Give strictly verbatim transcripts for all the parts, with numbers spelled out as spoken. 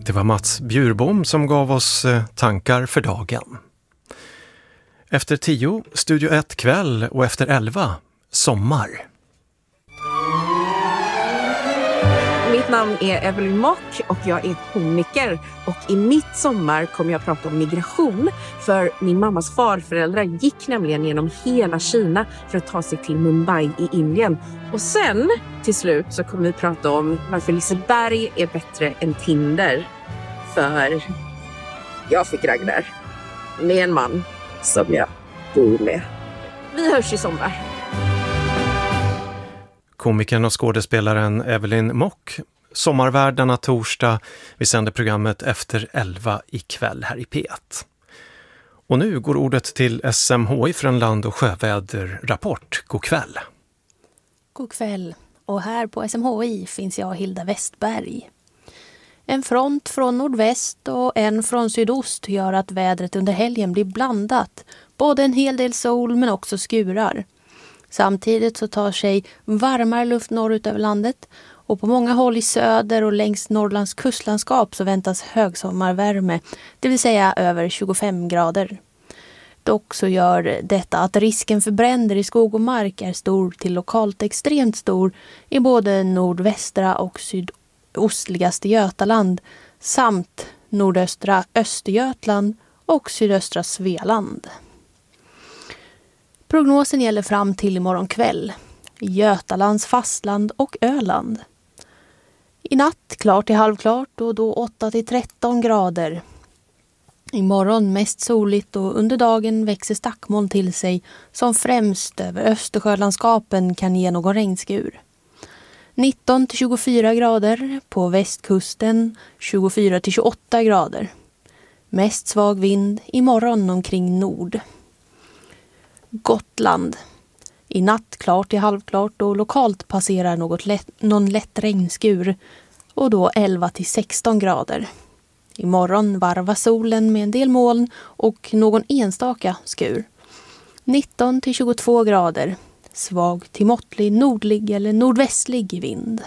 Det var Mats Bjurbom som gav oss tankar för dagen. Efter tio, Studio ett kväll och efter elva, sommar. Mitt namn är Evelyn Mock och jag är komiker. Och i mitt sommar kommer jag prata om migration. För min mammas farföräldrar gick nämligen genom hela Kina för att ta sig till Mumbai i Indien. Och sen till slut så kommer vi prata om varför Liseberg är bättre än Tinder. För jag fick ragg där med en man som jag bor med. Vi hörs i sommar. Komikern och skådespelaren Evelyn Mock. Sommarvärdarna torsdag. Vi sänder programmet efter elva ikväll här i P ett. Och nu går ordet till S M H I för en land- och sjöväderrapport. God kväll. God kväll. Och här på S M H I finns jag, Hilda Westberg. En front från nordväst och en från sydost gör att vädret under helgen blir blandat. Både en hel del sol men också skurar. Samtidigt så tar sig varmare luft norrut över landet och på många håll i söder och längs Norrlands kustlandskap så väntas högsommarvärme, det vill säga över tjugofem grader. Dock så gör detta att risken för bränder i skog och mark är stor till lokalt extremt stor i både nordvästra och sydostligaste Götaland samt nordöstra Östergötland och sydöstra Svealand. Prognosen gäller fram till imorgon kväll. Götalands fastland och Öland. I natt klart till halvklart och då åtta till tretton grader. Imorgon mest soligt och under dagen växer stackmoln till sig som främst över Östersjölandskapen kan ge någon regnskur. nitton till tjugofyra grader på västkusten, tjugofyra till tjugoåtta grader. Mest svag vind imorgon omkring nord. Gotland. I natt klart till halvklart och lokalt passerar något lätt, någon lätt regnskur och då elva till sexton grader. Imorgon varvar solen med en del moln och någon enstaka skur. nitton till tjugotvå grader. Svag till måttlig nordlig eller nordvästlig vind.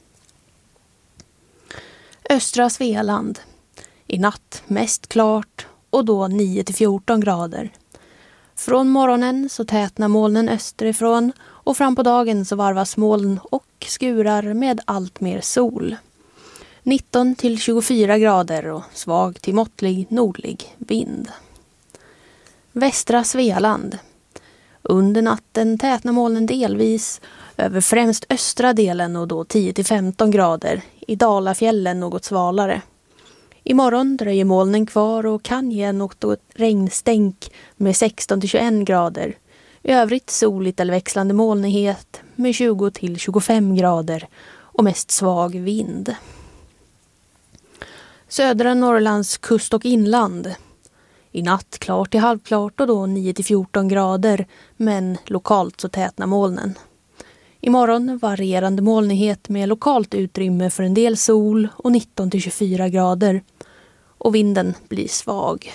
Östra Svealand. I natt mest klart och då nio till fjorton grader. Från morgonen så tätnar molnen österifrån och fram på dagen så varvas moln och skurar med allt mer sol. nitton till tjugofyra grader och svag till måttlig nordlig vind. Västra Svealand. Under natten tätnar molnen delvis över främst östra delen och då tio till femton grader. I Dalafjällen något svalare. Imorgon dröjer molnen kvar och kan ge något regnstänk med sexton till tjugoett grader. I övrigt soligt eller växlande molnighet med tjugo till tjugofem grader och mest svag vind. Södra Norrlands kust och inland. I natt klart till halvklart och då nio till fjorton grader men lokalt så tätnar molnen. Imorgon varierande molnighet med lokalt utrymme för en del sol och nitton till tjugofyra grader. Och vinden blir svag.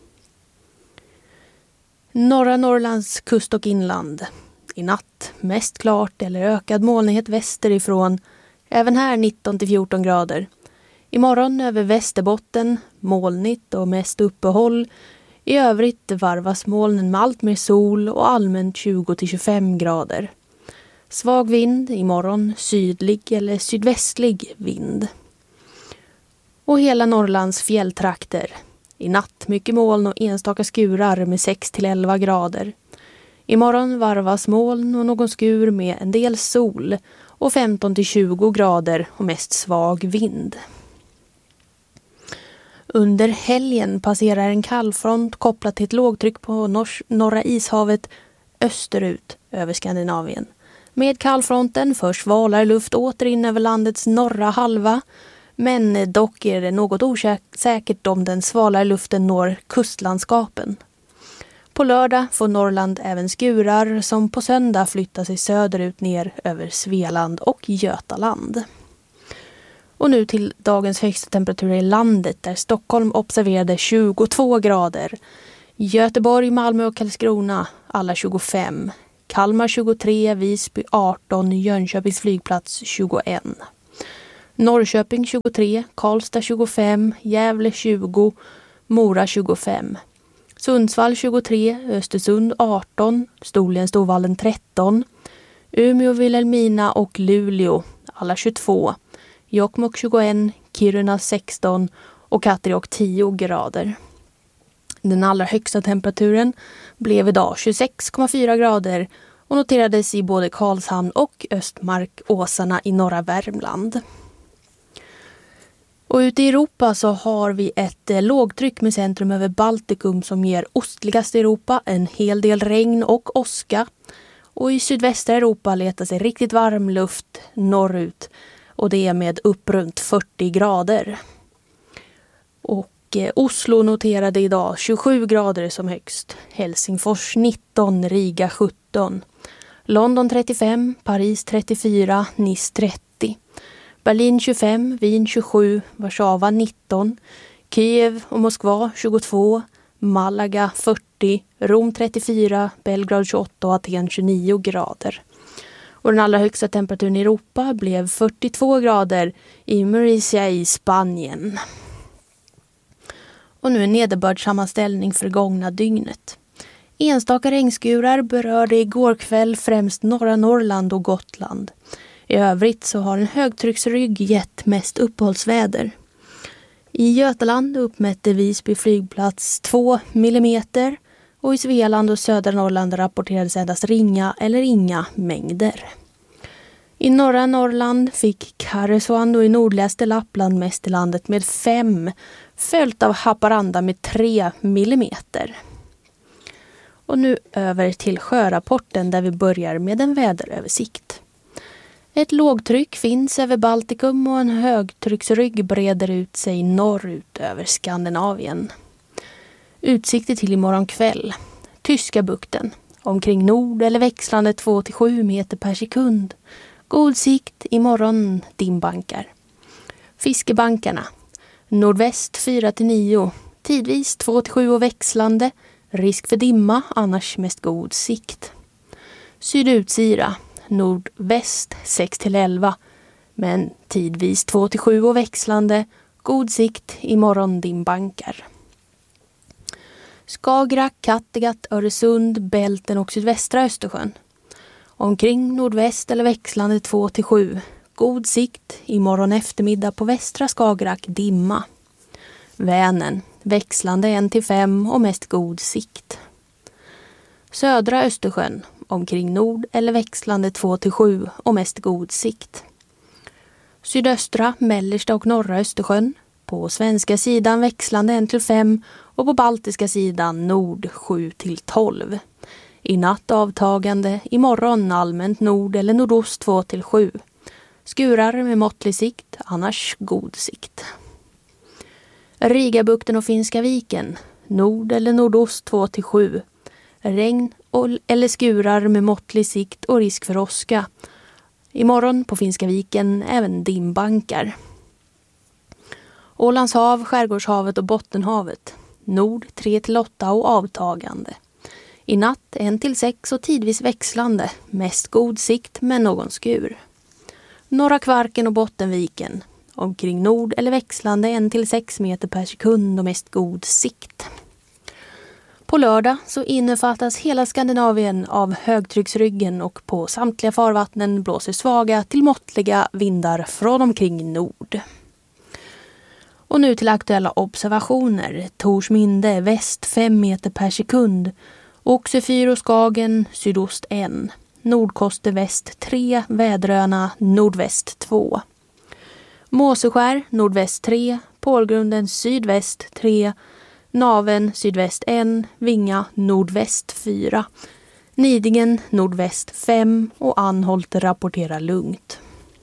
Norra Norrlands kust och inland. I natt mest klart eller ökad molnighet västerifrån. Även här nitton till fjorton grader. Imorgon över Västerbotten molnigt och mest uppehåll. I övrigt varvas molnen med allt mer sol och allmänt tjugo till tjugofem grader. Svag vind imorgon, sydlig eller sydvästlig vind. Och hela Norrlands fjälltrakter. I natt mycket moln och enstaka skurar med sex till elva grader. Imorgon varvas moln och någon skur med en del sol och femton till tjugo grader och mest svag vind. Under helgen passerar en kallfront kopplat till ett lågtryck på nor- norra ishavet österut över Skandinavien. Med kallfronten förs svalare luft åter in över landets norra halva, men dock är det något osäkert om den svalare luften når kustlandskapen. På lördag får Norrland även skurar som på söndag flyttar sig söderut ner över Svealand och Götaland. Och nu till dagens högsta temperatur i landet där Stockholm observerade tjugotvå grader. Göteborg, Malmö och Karlskrona alla tjugofem. Kalmar tjugotre, Visby arton, Jönköpings flygplats tjugoett. Norrköping tjugotre, Karlstad tjugofem, Gävle tjugo, Mora tjugofem. Sundsvall tjugotre, Östersund arton, Storlien-Storvallen tretton, Umeå, Vilhelmina och Luleå alla tjugotvå, Jokkmokk tjugoett, Kiruna sexton och Katteråt tio grader. Den allra högsta temperaturen blev idag tjugosex komma fyra grader och noterades i både Karlshamn och Östmark-Åsarna i norra Värmland. Och ute i Europa så har vi ett eh, lågtryck med centrum över Baltikum som ger ostligaste Europa en hel del regn och åska. Och i sydvästra Europa letar sig riktigt varm luft norrut och det är med upp runt fyrtio grader. Och eh, Oslo noterade idag tjugosju grader som högst, Helsingfors nitton, Riga sjutton, London trettiofem, Paris trettiofyra, Nice trettio. Berlin tjugofem, Wien tjugosju, Warszawa nitton, Kiev och Moskva tjugotvå, Malaga fyrtio, Rom trettiofyra, Belgrad tjugoåtta och Aten tjugonio grader. Och den allra högsta temperaturen i Europa blev fyrtiotvå grader i Murcia i Spanien. Och nu en nederbördssammanställning för gångna dygnet. Enstaka regnskurar berörde igår kväll främst norra Norrland och Gotland. I övrigt så har en högtrycksrygg gett mest uppehållsväder. I Götaland uppmätte Visby flygplats två millimeter och i Svealand och södra Norrland rapporterades endast ringa eller inga mängder. I norra Norrland fick Karesuando i nordligaste Lappland mest i landet med fem, följt av Haparanda med tre millimeter. Och nu över till sjörapporten där vi börjar med en väderöversikt. Ett lågtryck finns över Baltikum och en högtrycksrygg breder ut sig norrut över Skandinavien. Utsikter till imorgon kväll. Tyska bukten. Omkring nord eller växlande två till sju meter per sekund. God sikt imorgon dimbankar. Fiskebankarna. Nordväst fyra till nio. Tidvis två till sju och växlande. Risk för dimma, annars mest god sikt. Sydutsira. Nordväst sex till elva, men tidvis två till sju och växlande, god sikt imorgon dimbankar. Skagerrak, Kattegatt, Öresund, Bälten och sydvästra Östersjön. Omkring nordväst eller växlande två till sju, god sikt imorgon eftermiddag på västra Skagerrak dimma. Vänern, växlande en till fem och mest god sikt. Södra Östersjön, omkring nord eller växlande två till sju och mest god sikt. Sydöstra, mellersta och norra Östersjön. På svenska sidan växlande en till fem och på baltiska sidan nord sju till tolv. I natt avtagande, imorgon allmänt nord eller nordost två till sju. Skurar med måttlig sikt, annars god sikt. Rigabukten och Finska viken, nord eller nordost två till sju. Regn och, eller skurar med måttlig sikt och risk för åska. Imorgon på Finska viken även dimbankar. Ålands hav, Skärgårdshavet och Bottenhavet. Nord tre till åtta och avtagande. I natt en till sex och tidvis växlande. Mest god sikt men någon skur. Norra Kvarken och Bottenviken. Omkring nord eller växlande en till sex meter per sekund och mest god sikt. På lördag så innefattas hela Skandinavien av högtrycksryggen och på samtliga farvattnen blåser svaga till måttliga vindar från omkring nord. Och nu till aktuella observationer. Torsminde väst fem meter per sekund. Oxefyr och Skagen sydost en. Nordkoster väst tre. Väderöarna nordväst två. Måseskär nordväst tre. Pålgrunden sydväst tre. Naven sydväst en. Vinga nordväst fyra. Nidingen nordväst fem. Och Anholt rapporterar lugnt.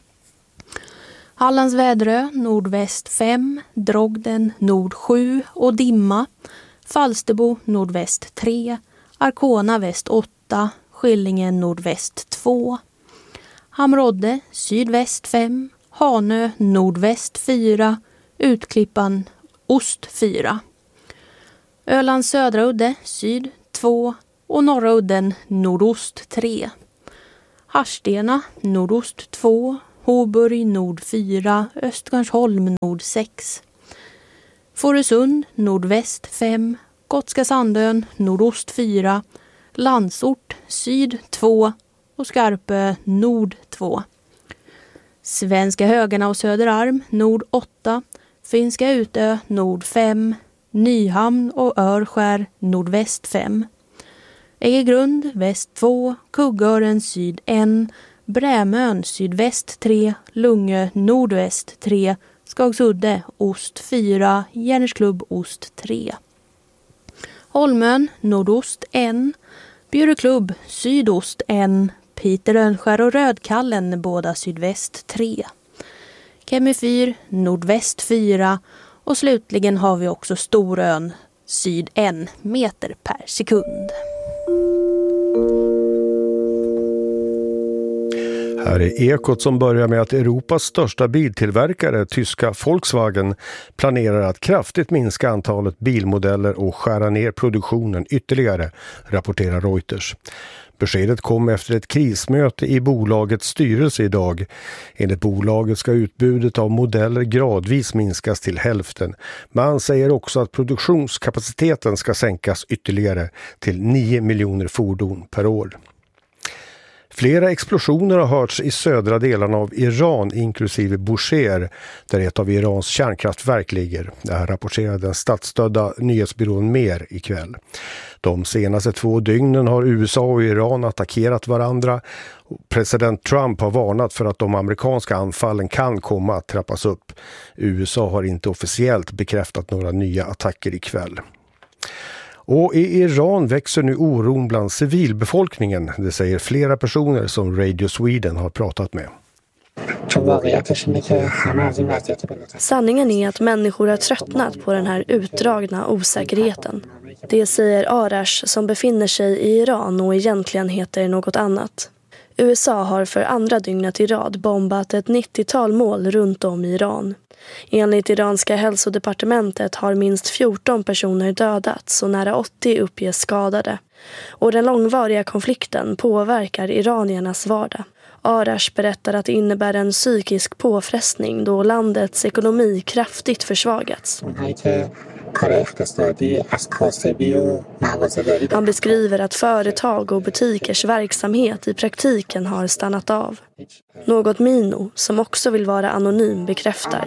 Hallands Väderö nordväst fem, Drogden nord sju och dimma. Falsterbo nordväst tre, Arkona väst åtta, Skillingen nordväst två. Hamrodde sydväst fem, Hanö nordväst fyra, Utklippan ost fyra. Ölands södra udde syd två och norra udden nordost tre. Harstena nordost två, Hoburg nord fyra, Östgarnsholm nord sex. Fårösund nordväst fem, Gotska Sandön nordost fyra, Landsort syd två och Skarpö nord två. Svenska Högarna och Söderarm nord åtta, Finska Utö nord fem, Nyhamn och Örskär nordväst fem. Äggegrund väst två, Kuggören syd ett, Brämön sydväst tre, Lungö nordväst tre, Skagsudde ost fyra, Järnsklubb ost tre. Holmön nordost ett, Bjurreklubb sydost ett, Piter Önskär och Rödkallen båda sydväst tre. Kemifyr nordväst fyra och slutligen har vi också Storön syd en meter per sekund. Här är Ekot som börjar med att Europas största biltillverkare, tyska Volkswagen, planerar att kraftigt minska antalet bilmodeller och skära ner produktionen ytterligare, rapporterar Reuters. Beskedet kom efter ett krismöte i bolagets styrelse idag. Enligt bolaget ska utbudet av modeller gradvis minskas till hälften. Man säger också att produktionskapaciteten ska sänkas ytterligare till nio miljoner fordon per år. Flera explosioner har hörts i södra delarna av Iran, inklusive Bushehr, där ett av Irans kärnkraftverk ligger. Det här rapporterar den statsstödda nyhetsbyrån Mer ikväll. De senaste två dygnen har U S A och Iran attackerat varandra. President Trump har varnat för att de amerikanska anfallen kan komma att trappas upp. U S A har inte officiellt bekräftat några nya attacker ikväll. Och i Iran växer nu oron bland civilbefolkningen, det säger flera personer som Radio Sweden har pratat med. Sanningen är att människor har tröttnat på den här utdragna osäkerheten. Det säger Arash som befinner sig i Iran och egentligen heter något annat. U S A har för andra dygnet i rad bombat ett nittiotal mål runt om i Iran. Enligt iranska hälsodepartementet har minst fjorton personer dödats och nära åttio uppges skadade. Och den långvariga konflikten påverkar iraniernas vardag. Arash berättar att det innebär en psykisk påfrestning då landets ekonomi kraftigt försvagats. Han beskriver att företag och butikers verksamhet i praktiken har stannat av. Något Mino, som också vill vara anonym, bekräftar.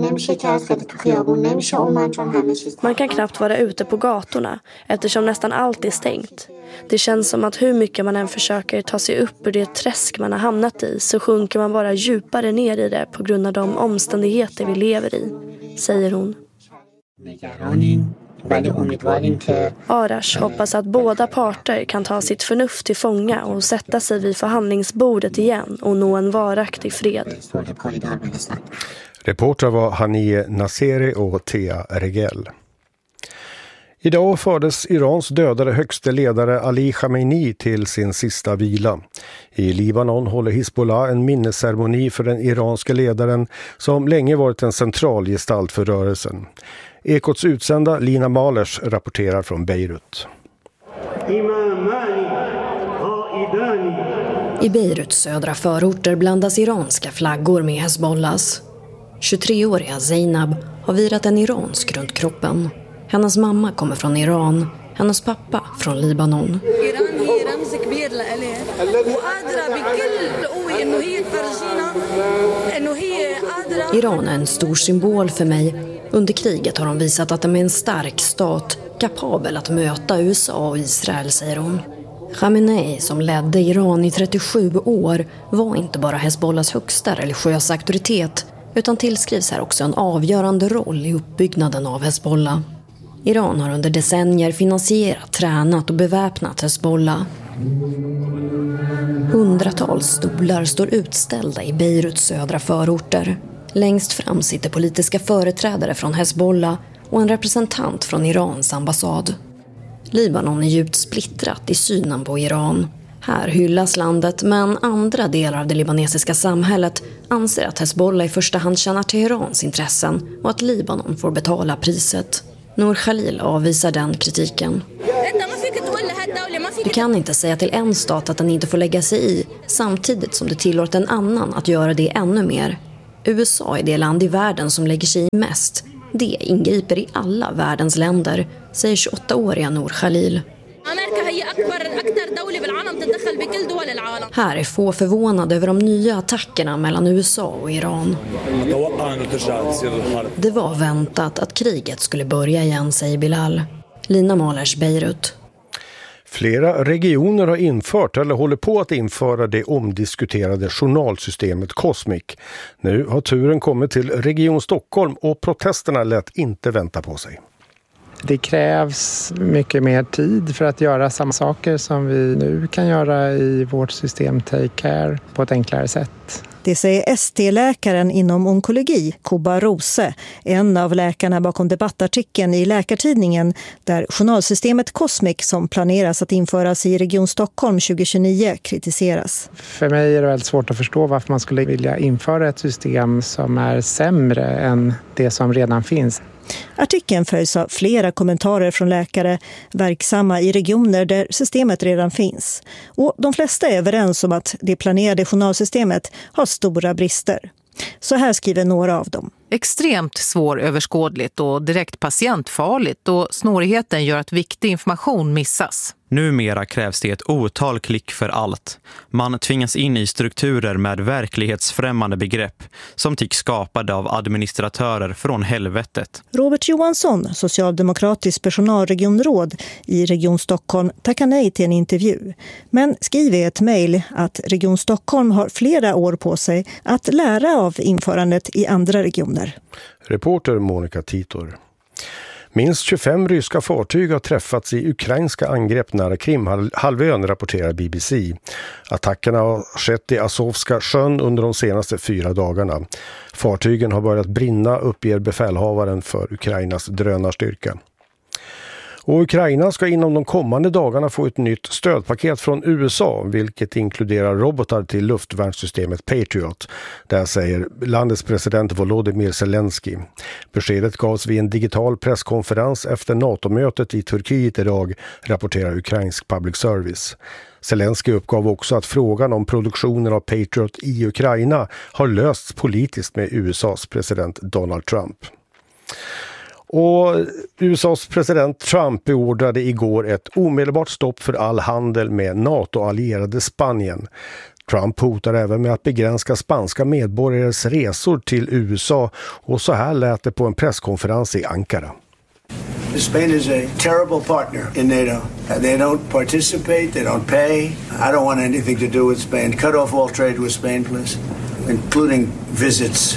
Man kan knappt vara ute på gatorna eftersom nästan allt är stängt. Det känns som att hur mycket man än försöker ta sig upp ur det träsk man har hamnat i så sjunker man bara djupare ner i det på grund av de omständigheter vi lever i, säger hon. Arash hoppas att båda parter kan ta sitt förnuft till fånga och sätta sig vid förhandlingsbordet igen och nå en varaktig fred. Reporter var Haniye Nasseri och Thea Regel. Idag fördes Irans dödade högste ledare Ali Khamenei till sin sista vila. I Libanon håller Hizbollah en minnesceremoni för den iranska ledaren som länge varit en central gestalt för rörelsen. Ekots utsända Lina Malers rapporterar från Beirut. I Beiruts södra förorter blandas iranska flaggor med Hezbollahs. tjugotreåriga Zainab har virat en iransk runt kroppen. Hennes mamma kommer från Iran, hennes pappa från Libanon. Iran är en stor symbol för mig. Under kriget har de visat att de är en stark stat, kapabel att möta U S A och Israel, säger hon. Khamenei, som ledde Iran i trettiosju år, var inte bara Hezbollahs högsta religiösa auktoritet, utan tillskrivs här också en avgörande roll i uppbyggnaden av Hezbollah. Iran har under decennier finansierat, tränat och beväpnat Hezbollah. Hundratals stolar står utställda i Beiruts södra förorter. Längst fram sitter politiska företrädare från Hezbollah och en representant från Irans ambassad. Libanon är djupt splittrat i synen på Iran. Här hyllas landet, men andra delar av det libanesiska samhället anser att Hezbollah i första hand tjänar Teherans intressen och att Libanon får betala priset. Nour Khalil avvisar den kritiken. Du kan inte säga till en stat att den inte får lägga sig i, samtidigt som du tillåter en annan att göra det ännu mer. U S A är det land i världen som lägger sig i mest. Det ingriper i alla världens länder, säger tjugoåttaåriga Nour Khalil. Här är få förvånade över de nya attackerna mellan U S A och Iran. Det var väntat att kriget skulle börja igen, säger Bilal. Lina Malers, Beirut. Flera regioner har infört eller håller på att införa det omdiskuterade journalsystemet Cosmic. Nu har turen kommit till Region Stockholm och protesterna lät inte vänta på sig. Det krävs mycket mer tid för att göra samma saker som vi nu kan göra i vårt system Take Care på ett enklare sätt. Det säger S T-läkaren inom onkologi, Kuba Rose, en av läkarna bakom debattartikeln i Läkartidningen där journalsystemet Cosmic som planeras att införas i Region Stockholm tjugohundratjugonio kritiseras. För mig är det väldigt svårt att förstå varför man skulle vilja införa ett system som är sämre än det som redan finns. Artikeln följs av flera kommentarer från läkare verksamma i regioner där systemet redan finns. Och de flesta är överens om att det planerade journalsystemet har stora brister. Så här skriver några av dem. Extremt svåröverskådligt och direkt patientfarligt, och snårigheten gör att viktig information missas. Numera krävs det ett otal klick för allt. Man tvingas in i strukturer med verklighetsfrämmande begrepp som tycks skapade av administratörer från helvetet. Robert Johansson, socialdemokratisk personalregionråd i Region Stockholm, tackar nej till en intervju. Men skriver i ett mejl att Region Stockholm har flera år på sig att lära av införandet i andra regioner. Reporter Monica Titor. Minst tjugofem ryska fartyg har träffats i ukrainska angrepp nära Krimhalvön, rapporterar B B C. Attackerna har skett i Azovska sjön under de senaste fyra dagarna. Fartygen har börjat brinna, uppger befälhavaren för Ukrainas drönarstyrka. Och Ukraina ska inom de kommande dagarna få ett nytt stödpaket från U S A, vilket inkluderar robotar till luftvärnssystemet Patriot. Där säger landets president Volodymyr Zelensky. Beskedet gavs vid en digital presskonferens efter NATO-mötet i Turkiet idag, rapporterar ukrainsk public service. Zelensky uppgav också att frågan om produktionen av Patriot i Ukraina har lösts politiskt med U S A:s president Donald Trump. Och U S A:s president Trump beordrade igår ett omedelbart stopp för all handel med NATO-allierade Spanien. Trump hotar även med att begränsa spanska medborgares resor till U S A, och så här lät det på en presskonferens i Ankara. Spain is a terrible partner in NATO. They don't participate, they don't pay. I don't want anything to do with Spain. Cut off all trade with Spain, please, including visits.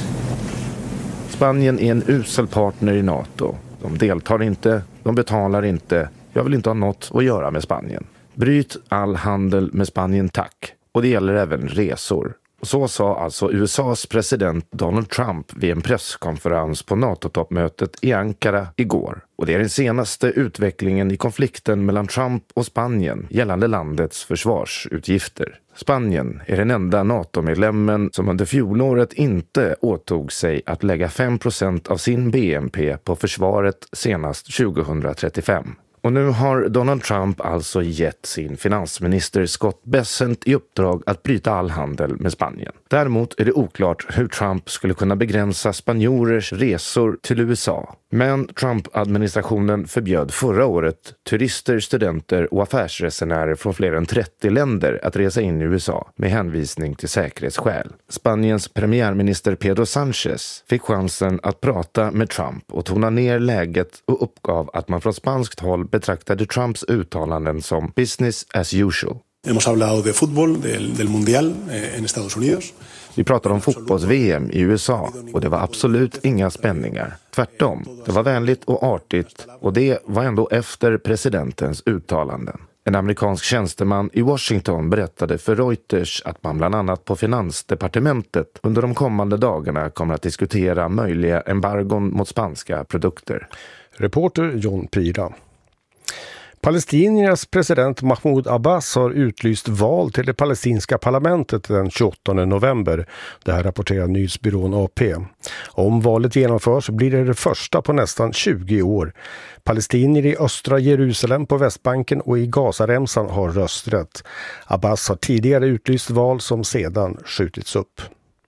Spanien är en usel partner i NATO. De deltar inte, de betalar inte. Jag vill inte ha något att göra med Spanien. Bryt all handel med Spanien, tack. Och det gäller även resor. Och så sa alltså U S A:s president Donald Trump vid en presskonferens på NATO-toppmötet i Ankara igår. Och det är den senaste utvecklingen i konflikten mellan Trump och Spanien gällande landets försvarsutgifter. Spanien är den enda NATO-medlemmen som under fjolåret inte åtog sig att lägga fem procent av sin B N P på försvaret senast tjugohundratrettiofem. Och nu har Donald Trump alltså gett sin finansminister Scott Bessent i uppdrag att bryta all handel med Spanien. Däremot är det oklart hur Trump skulle kunna begränsa spanjorers resor till U S A. Men Trump-administrationen förbjöd förra året turister, studenter och affärsresenärer från fler än trettio länder att resa in i U S A med hänvisning till säkerhetsskäl. Spaniens premiärminister Pedro Sánchez fick chansen att prata med Trump och tona ner läget och uppgav att man från spanskt håll betraktade Trumps uttalanden som business as usual. Hemos hablado de fútbol, del, del mundial eh, en Estados Unidos. Vi pratade om fotbolls-V M i U S A och det var absolut inga spänningar. Tvärtom, det var vänligt och artigt, och det var ändå efter presidentens uttalanden. En amerikansk tjänsteman i Washington berättade för Reuters att man bland annat på finansdepartementet under de kommande dagarna kommer att diskutera möjliga embargon mot spanska produkter. Reporter John Pira. Palestiniernas president Mahmoud Abbas har utlyst val till det palestinska parlamentet den tjugoåttonde november. Det här rapporterar nyhetsbyrån A P. Om valet genomförs blir det det första på nästan tjugo år. Palestinier i östra Jerusalem på Västbanken och i Gazaremsan har rösträtt. Abbas har tidigare utlyst val som sedan skjutits upp.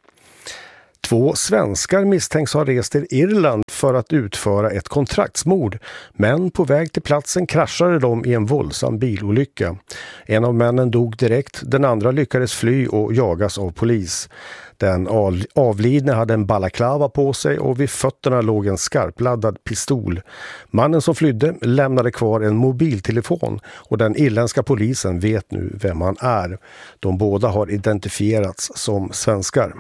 Två svenskar misstänks ha rest till Irland för att utföra ett kontraktsmord, men på väg till platsen kraschade de i en våldsam bilolycka. En av männen dog direkt, den andra lyckades fly och jagas av polis. Den avlidne hade en balaklava på sig och vid fötterna låg en skarpladdad pistol. Mannen som flydde lämnade kvar en mobiltelefon och den irländska polisen vet nu vem han är. De båda har identifierats som svenskar.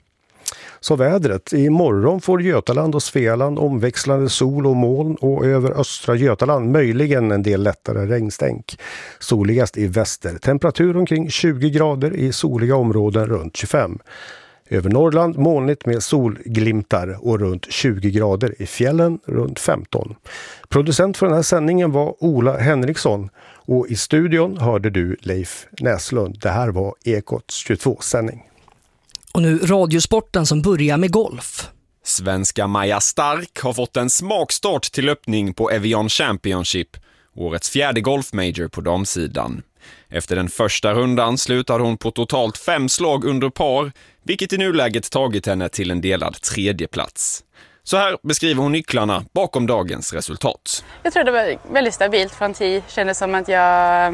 Så vädret. Imorgon får Götaland och Svealand omväxlande sol och moln och över östra Götaland möjligen en del lättare regnstänk. Soligast i väster. Temperatur omkring tjugo grader i soliga områden runt tjugofem. Över Norrland molnigt med solglimtar och runt tjugo grader i fjällen runt femton. Producent för den här sändningen var Ola Henriksson och i studion hörde du Leif Näslund. Det här var Ekots tjugotvå-sändning. Och nu radiosporten som börjar med golf. Svenska Maja Stark har fått en smakstart till öppning på Evian Championship, årets fjärde golfmajor på damsidan. Efter den första rundan slutade hon på totalt fem slag under par, vilket i nuläget tagit henne till en delad tredje plats. Så här beskriver hon nycklarna bakom dagens resultat. Jag tror det var väldigt stabilt från tee. Kändes som att jag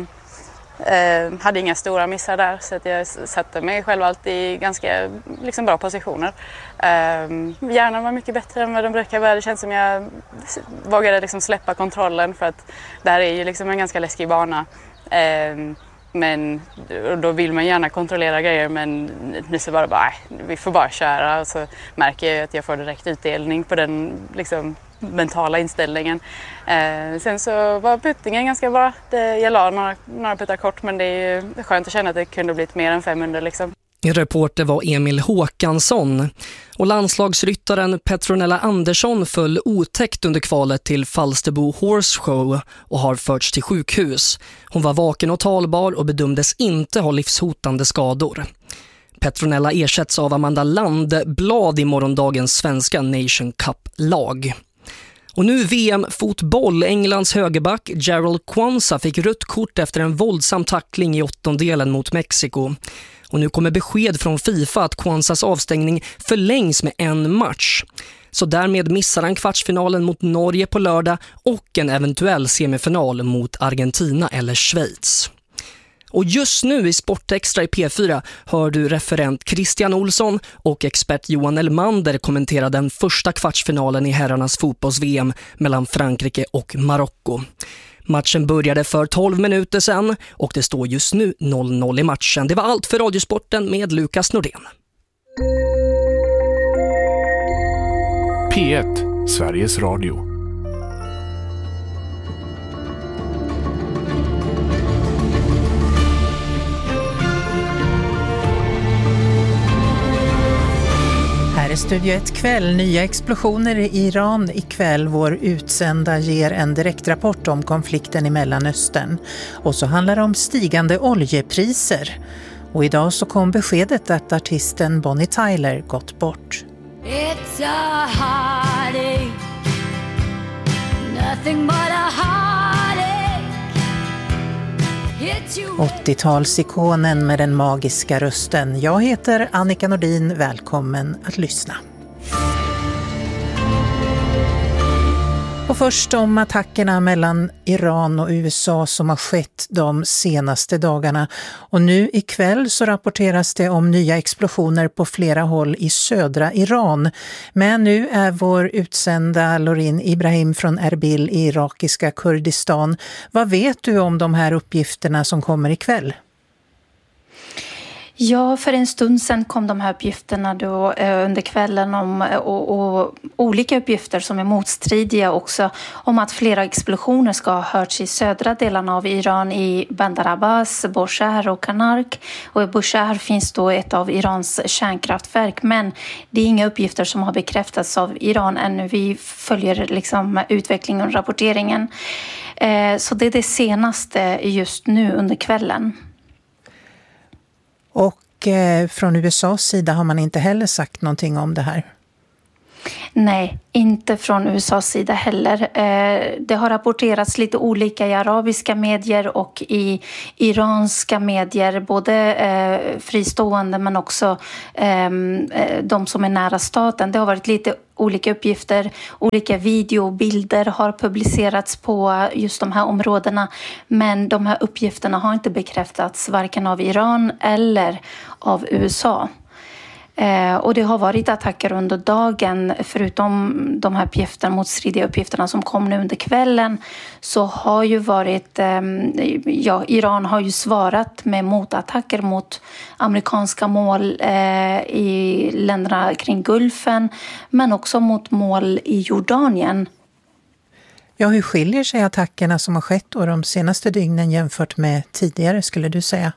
eh, hade inga stora missar där, så att jag satte mig själv alltid i ganska liksom, bra positioner. Eh, hjärnan var mycket bättre än vad de brukar vara. Det känns som jag vågade liksom, släppa kontrollen, för att det här är ju liksom en ganska läskig bana. Eh, Men då vill man gärna kontrollera grejer, men nu så var det bara, vi får bara köra. Och så märker jag att jag får direkt utdelning på den liksom, mentala inställningen. Eh, sen så var puttningen ganska bra. Det, jag la några, några puttar kort, men det är ju skönt att känna att det kunde blivit mer än fem under liksom. Reporter var Emil Håkansson. Och landslagsryttaren Petronella Andersson föll otäckt under kvalet till Falsterbo Horse Show och har förts till sjukhus. Hon var vaken och talbar och bedömdes inte ha livshotande skador. Petronella ersätts av Amanda Landblad i morgondagens svenska Nation Cup-lag. Och nu V M-fotboll. Englands högerback Gerald Kwanza fick rött kort efter en våldsam tackling i åttondelen mot Mexiko. Och nu kommer besked från FIFA att Kwanzas avstängning förlängs med en match. Så därmed missar han kvartsfinalen mot Norge på lördag och en eventuell semifinal mot Argentina eller Schweiz. Och just nu i Sportextra i P fyra hör du referent Christian Olsson och expert Johan Elmander kommentera den första kvartsfinalen i herrarnas fotbolls-V M mellan Frankrike och Marocko. Matchen började för tolv minuter sedan och det står just nu noll noll i matchen. Det var allt för Radiosporten med Lukas Nordén. P ett, Sveriges Radio. Här är Studio ett kväll. Nya explosioner i Iran ikväll. Vår utsända ger en direktrapport om konflikten i Mellanöstern. Och så handlar det om stigande oljepriser. Och idag så kom beskedet att artisten Bonnie Tyler gått bort. It's a heartache, nothing but a heartache. åttiotalsikonen med den magiska rösten. Jag heter Annika Nordin. Välkommen att lyssna. Och först om attackerna mellan Iran och U S A som har skett de senaste dagarna. Och nu ikväll så rapporteras det om nya explosioner på flera håll i södra Iran. Men nu är vår utsända Lorin Ibrahim från Erbil i irakiska Kurdistan. Vad vet du om de här uppgifterna som kommer ikväll? Ja, för en stund sedan kom de här uppgifterna då, eh, under kvällen om, och, och olika uppgifter som är motstridiga också om att flera explosioner ska ha hörts i södra delarna av Iran i Bandar Abbas, Bushehr och Karnak. Och i Bushehr finns då ett av Irans kärnkraftverk, men det är inga uppgifter som har bekräftats av Iran ännu. Vi följer liksom utvecklingen och rapporteringen. Eh, så det är det senaste just nu under kvällen. Och eh, från U S A:s sida har man inte heller sagt någonting om det här? Nej, inte från U S A:s sida heller. Eh, det har rapporterats lite olika i arabiska medier och i iranska medier, både eh, fristående men också eh, de som är nära staten. Det har varit lite olika uppgifter, olika videobilder har publicerats på just de här områdena, men de här uppgifterna har inte bekräftats varken av Iran eller av U S A. Eh, och det har varit attacker under dagen, förutom de här uppgifterna, motstridiga uppgifterna som kom nu under kvällen, så har ju varit, eh, ja, Iran har ju svarat med motattacker mot amerikanska mål eh, i länderna kring Gulfen, men också mot mål i Jordanien. Ja, hur skiljer sig attackerna som har skett då de senaste dygnen jämfört med tidigare, skulle du säga?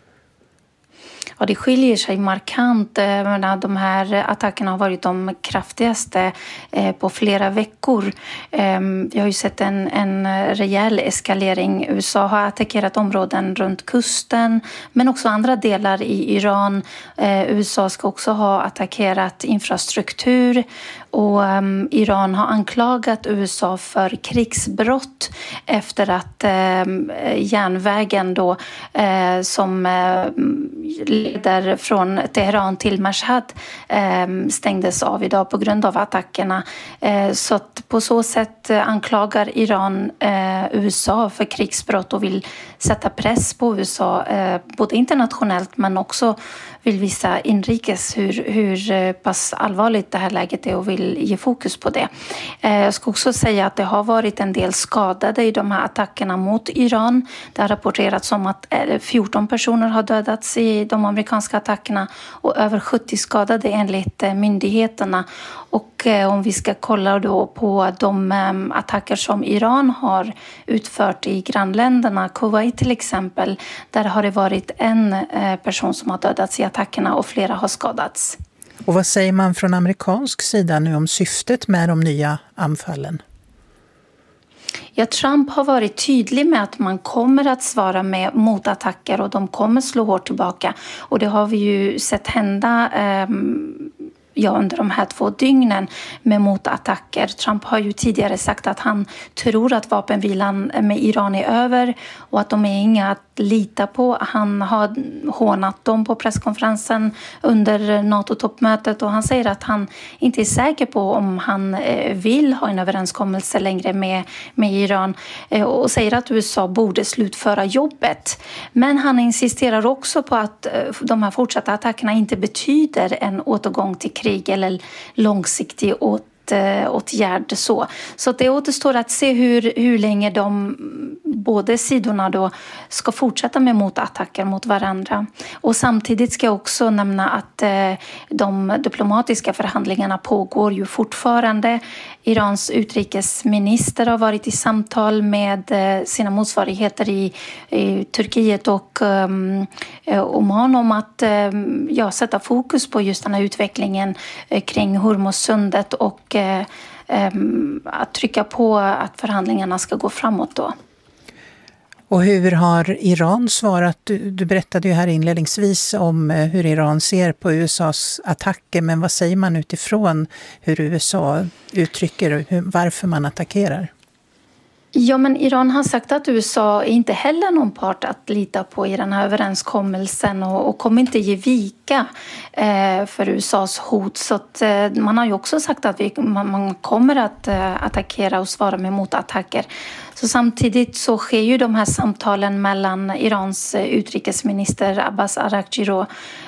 Ja, det skiljer sig markant. De här attackerna har varit de kraftigaste på flera veckor. Vi har ju sett en, en rejäl eskalering. U S A har attackerat områden runt kusten, men också andra delar i Iran. U S A ska också ha attackerat infrastruktur. Och um, Iran har anklagat U S A för krigsbrott efter att um, järnvägen då, uh, som uh, leder från Teheran till Mashhad um, stängdes av idag på grund av attackerna. Uh, så att på så sätt uh, anklagar Iran uh, U S A för krigsbrott och vill sätta press på U S A, uh, både internationellt men också vill visa inrikes hur, hur pass allvarligt det här läget är och vill ge fokus på det. Jag ska också säga att det har varit en del skadade i de här attackerna mot Iran. Det har rapporterats om att fjorton personer har dödats i de amerikanska attackerna och över sjuttio skadade enligt myndigheterna. Och om vi ska kolla då på de attacker som Iran har utfört i grannländerna, Kuwait till exempel, där har det varit en person som har dödats i attackerna och flera har skadats. Och vad säger man från amerikansk sida nu om syftet med de nya anfallen? Ja, Trump har varit tydlig med att man kommer att svara med motattacker och de kommer slå hårt tillbaka. Och det har vi ju sett hända eh, ja, under de här två dygnen med motattacker. Trump har ju tidigare sagt att han tror att vapenvilan med Iran är över och att de är inga att lita på. Han har hånat dem på presskonferensen under NATO-toppmötet och han säger att han inte är säker på om han vill ha en överenskommelse längre med, med Iran och säger att U S A borde slutföra jobbet. Men han insisterar också på att de här fortsatta attackerna inte betyder en återgång till krig eller långsiktig åt åtgärd så. Så det återstår att se hur, hur länge de båda sidorna då ska fortsätta med motattacker mot varandra. Och samtidigt ska jag också nämna att eh, de diplomatiska förhandlingarna pågår ju fortfarande. Irans utrikesminister har varit i samtal med eh, sina motsvarigheter i, i Turkiet och eh, Oman om att eh, ja, sätta fokus på just den här utvecklingen eh, kring Hormuzsundet och eh, eh, att trycka på att förhandlingarna ska gå framåt då. Och hur har Iran svarat? Du, du berättade ju här inledningsvis om hur Iran ser på U S A:s attacker, men vad säger man utifrån hur U S A uttrycker och hur, varför man attackerar? Ja, men Iran har sagt att U S A är inte heller någon part att lita på i den här överenskommelsen och, och kommer inte ge vika eh, för U S A:s hot. Så att, eh, man har ju också sagt att vi, man, man kommer att eh, attackera och svara med motattacker. Så samtidigt så sker ju de här samtalen mellan Irans utrikesminister Abbas Araghchi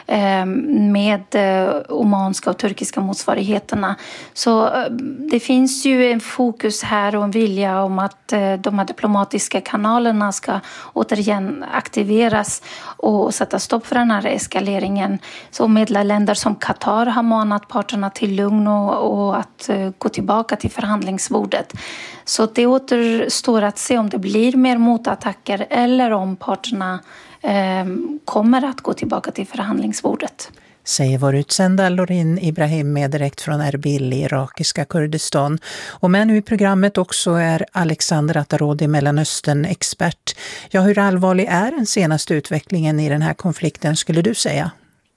med omanska och turkiska motsvarigheterna. Så det finns ju en fokus här och en vilja om att de här diplomatiska kanalerna ska återigen aktiveras och sätta stopp för den här eskaleringen. Så medlarländer som Qatar har manat parterna till lugn och, och att gå tillbaka till förhandlingsbordet. Så det återstår att se om det blir mer motattacker eller om parterna eh, kommer att gå tillbaka till förhandlingsbordet. Säger vår utsända Lorin Ibrahim med direkt från Erbil i irakiska Kurdistan. Och med nu i programmet också är Alexander Atarodi, Mellanöstern-expert. Ja, hur allvarlig är den senaste utvecklingen i den här konflikten skulle du säga?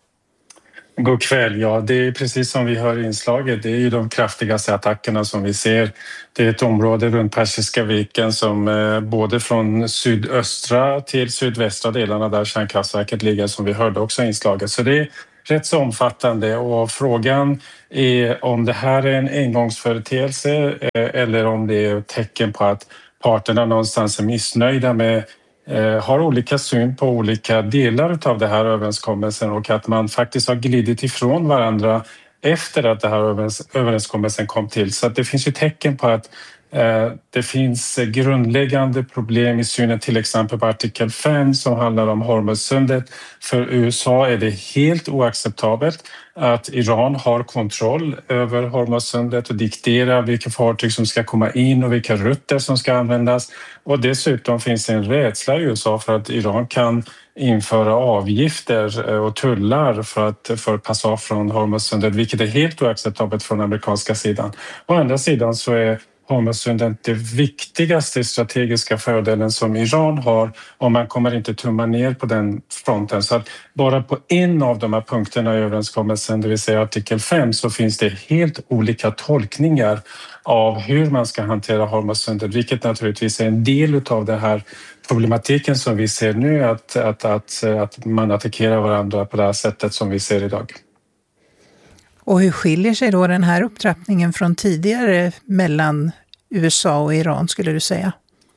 God kväll. Ja, det är precis som vi hör i inslaget. Det är ju de kraftigaste attackerna som vi ser. Det är ett område runt Persiska viken som eh, både från sydöstra till sydvästra delarna där kärnkraftverket ligger, som vi hörde också i inslaget. Så det är rätt så omfattande, och frågan är om det här är en engångsföreteelse eh, eller om det är ett tecken på att parterna någonstans är missnöjda med har olika syn på olika delar av det här överenskommelsen, och att man faktiskt har glidit ifrån varandra efter att det här överenskommelsen kom till. Så att det finns ju tecken på att eh, det finns grundläggande problem i synen till exempel på artikel fem som handlar om Hormuzsundet. För U S A är det helt oacceptabelt att Iran har kontroll över Hormuzsundet och dikterar vilka fartyg som ska komma in och vilka rutter som ska användas. Och dessutom finns det en rädsla i U S A för att Iran kan införa avgifter och tullar för att för passage från Hormuzsundet, vilket är helt oacceptabelt från amerikanska sidan. Å andra sidan så är Hormuzsundet det viktigaste strategiska fördelen som Iran har, och man kommer inte tumma ner på den fronten. Så att bara på en av de här punkterna i överenskommelsen, det vill säga artikel fem, så finns det helt olika tolkningar av hur man ska hantera Hormuzsundet, vilket naturligtvis är en del av det här problematiken som vi ser nu, att, att, att, att man attackerar varandra på det här sättet som vi ser idag. Och hur skiljer sig då den här upptrappningen från tidigare mellan U S A och Iran, skulle du säga?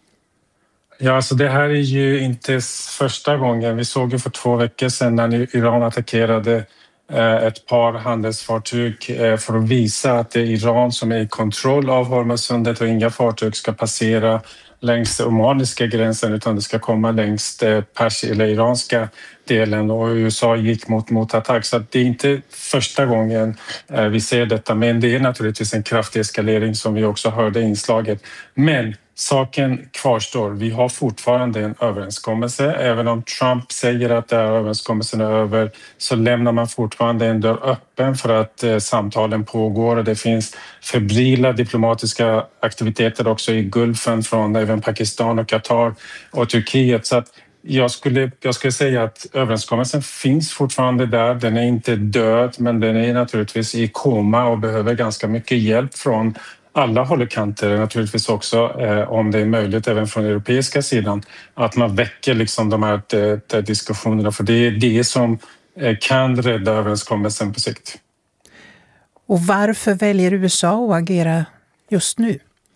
Ja, alltså det här är ju inte första gången. Vi såg ju för två veckor sedan när Iran attackerade ett par handelsfartyg för att visa att det är Iran som är i kontroll av Hormuzsundet och inga fartyg ska passera längs den omaniska gränsen, utan det ska komma längs pers- eller iranska delen, och U S A gick mot, mot attack. Så det är inte första gången vi ser detta, men det är naturligtvis en kraftig eskalering som vi också hörde i inslaget. Men saken kvarstår. Vi har fortfarande en överenskommelse. Även om Trump säger att den här överenskommelsen är över, så lämnar man fortfarande en dörr öppen för att eh, samtalen pågår. Och det finns febrila diplomatiska aktiviteter också i Gulfen från även Pakistan och Qatar och Turkiet. Så att jag skulle, jag skulle säga att överenskommelsen finns fortfarande där. Den är inte död, men den är naturligtvis i koma och behöver ganska mycket hjälp från alla håll och kanter, naturligtvis också eh, om det är möjligt även från europeiska sidan, att man väcker liksom de här de, de diskussionerna, för det är det som eh, kan rädda överenskommelsen på sikt. Och varför väljer U S A att agera just nu?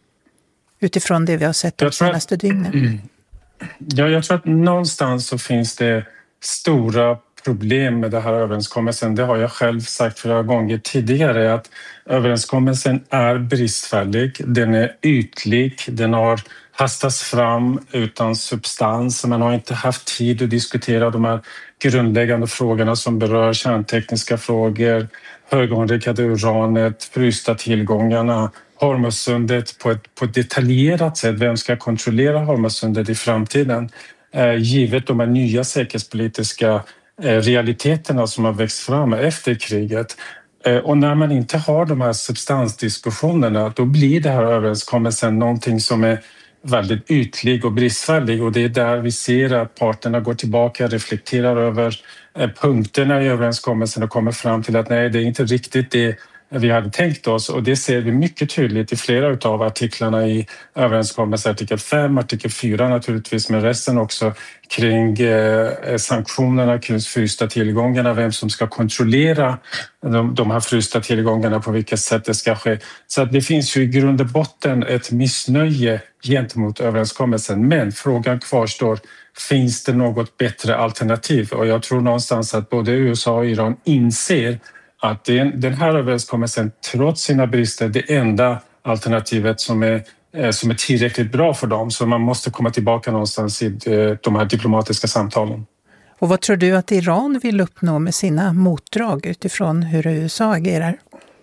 Utifrån det vi har sett de senaste dygnen. Mm. Ja, jag tror att någonstans så finns det stora problem med den här överenskommelsen. Det har jag själv sagt flera gånger tidigare, att överenskommelsen är bristfällig, den är ytlig, den har hastats fram utan substans. Man har inte haft tid att diskutera de här grundläggande frågorna som berör kärntekniska frågor, höganrikade uranet, frysta tillgångarna, Hormuzsundet på ett, på ett detaljerat sätt. Vem ska kontrollera Hormuzsundet i framtiden? Eh, givet de här nya säkerhetspolitiska realiteterna som har växt fram efter kriget. Och när man inte har de här substansdiskussionerna, då blir det här överenskommelsen någonting som är väldigt ytlig och bristfällig, och det är där vi ser att parterna går tillbaka, reflekterar över punkterna i överenskommelsen och kommer fram till att nej, det är inte riktigt det vi hade tänkt oss, och det ser vi mycket tydligt i flera av artiklarna i överenskommelsen, artikel fem, artikel fyra naturligtvis, men resten också kring eh, sanktionerna, kring frysta tillgångarna, vem som ska kontrollera de, de här frysta tillgångarna, på vilket sätt det ska ske. Så att det finns ju i grund och botten ett missnöje gentemot överenskommelsen, men frågan kvarstår. finns det något bättre alternativ? Och jag tror någonstans att både U S A och Iran inser att den här överenskommelsen, trots sina brister, det enda alternativet som är, som är tillräckligt bra för dem. Så man måste komma tillbaka någonstans i de här diplomatiska samtalen. Och vad tror du att Iran vill uppnå med sina motdrag utifrån hur U S A agerar?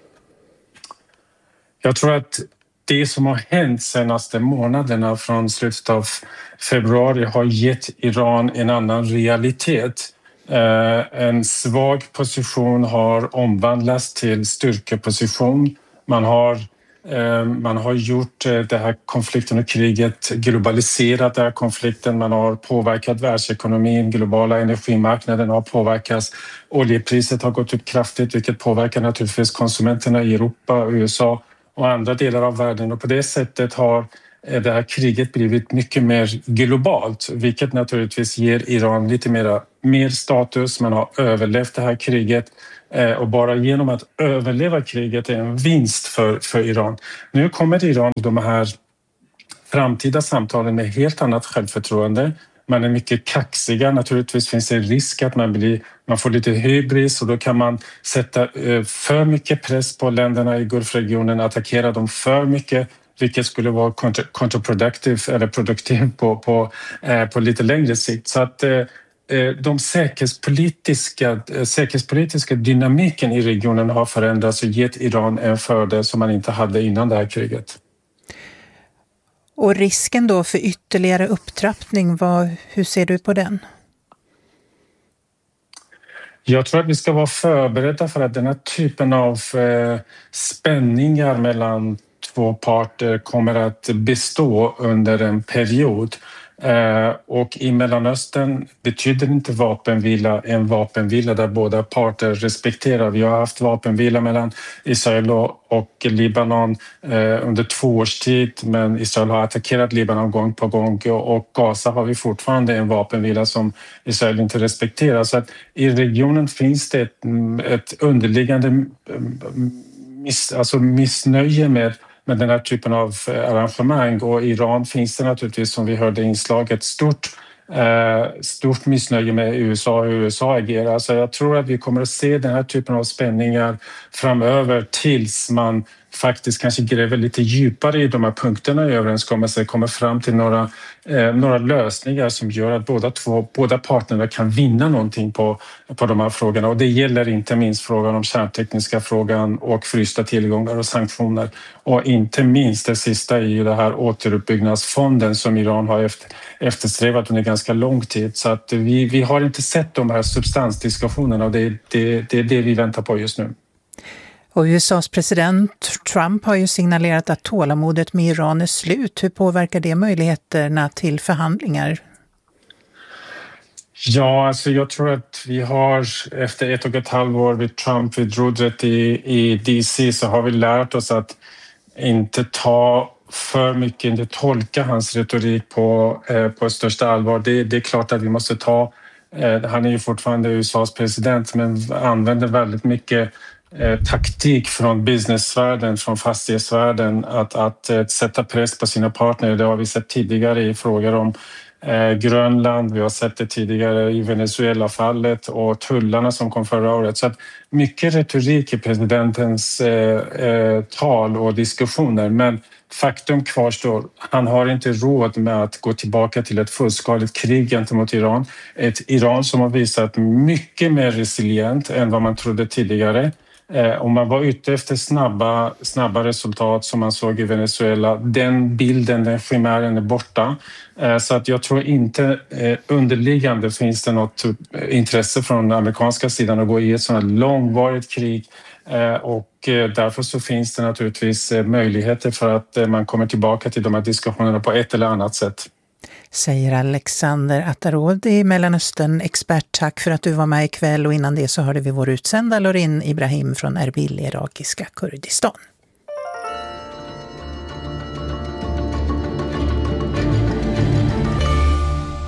Jag tror att det som har hänt senaste månaderna från slutet av februari har gett Iran en annan realitet. En svag position har omvandlats till styrkeposition. Man har, man har gjort det här konflikten och kriget, globaliserat den här konflikten. Man har påverkat världsekonomin, globala energimarknaden har påverkats. Oljepriset har gått upp kraftigt, vilket påverkar naturligtvis konsumenterna i Europa, U S A och andra delar av världen. Och på det sättet har det här kriget blivit mycket mer globalt, vilket naturligtvis ger Iran lite mer, mer status. Man har överlevt det här kriget och bara genom att överleva kriget är en vinst för, för Iran. Nu kommer Iran de här framtida samtalen med helt annat självförtroende. Man är mycket kaxiga. Naturligtvis finns det risk att man, blir, man får lite hybris och då kan man sätta för mycket press på länderna i Gulfregionen, attackera dem för mycket, vilket skulle vara kontraproduktivt eller produktivt på, på, på lite längre sikt. Så att de säkerhetspolitiska, säkerhetspolitiska dynamiken i regionen har förändrats och gett Iran en fördel som man inte hade innan det här kriget. Och risken då för ytterligare upptrappning, vad, hur ser du på den? Jag tror att vi ska vara förberedda för att den här typen av eh, spänningar mellan två parter kommer att bestå under en period. Eh, och i Mellanöstern betyder inte vapenvila en vapenvila där båda parter respekterar. Vi har haft vapenvila mellan Israel och Libanon eh, under två års tid, men Israel har attackerat Libanon gång på gång och Gaza har vi fortfarande en vapenvila som Israel inte respekterar. Så att i regionen finns det ett, ett underliggande miss, alltså missnöje med med den här typen av arrangemang, och i Iran finns det naturligtvis, som vi hörde i inslaget, stort, eh, stort missnöje med U S A och hur U S A agerar. Så jag tror att vi kommer att se den här typen av spänningar framöver tills man faktiskt kanske gräver lite djupare i de här punkterna i överenskommelsen, kommer fram till några, eh, några lösningar som gör att båda, två, båda parterna kan vinna någonting på, på de här frågorna. Och det gäller inte minst frågan om kärntekniska frågan och frysta tillgångar och sanktioner. Och inte minst det sista är ju det här återuppbyggnadsfonden som Iran har efter, eftersträvat under ganska lång tid. Så att vi, vi har inte sett de här substansdiskussionerna och det, det, det är det vi väntar på just nu. Och U S A:s president Trump har ju signalerat att tålamodet med Iran är slut. Hur påverkar det möjligheterna till förhandlingar? Ja, alltså jag tror att vi har efter ett och ett halvår vid Trump vid rodret i, i D C så har vi lärt oss att inte ta för mycket, inte tolka hans retorik på, eh, på största allvar. Det, det är klart att vi måste ta, eh, han är ju fortfarande U S A:s president men använder väldigt mycket Eh, taktik från businessvärlden, från fastighetsvärlden att, att eh, sätta press på sina partner. Det har vi sett tidigare i frågor om eh, Grönland, vi har sett det tidigare i Venezuela-fallet och tullarna som kom förra året. Så att mycket retorik i presidentens eh, eh, tal och diskussioner, men faktum kvarstår, han har inte råd med att gå tillbaka till ett fullskaligt krig gentemot Iran. Ett Iran som har visat mycket mer resilient än vad man trodde tidigare. Om man var ute efter snabba, snabba resultat som man såg i Venezuela, den bilden, den chimären är borta. Så att jag tror inte underliggande finns det något intresse från den amerikanska sidan att gå i ett sådant långvarigt krig. Och därför så finns det naturligtvis möjligheter för att man kommer tillbaka till de här diskussionerna på ett eller annat sätt. Säger Alexander Attarodi, Mellanöstern-expert. Tack för att du var med ikväll, och innan det så hörde vi vår utsända Lorin Ibrahim från Erbil, irakiska Kurdistan.